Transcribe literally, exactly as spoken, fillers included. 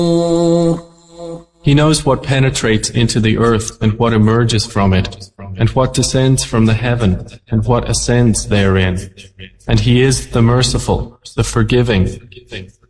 He knows what penetrates into the earth and what emerges from it, and what descends from the heaven and what ascends therein. And He is the Merciful, the Forgiving.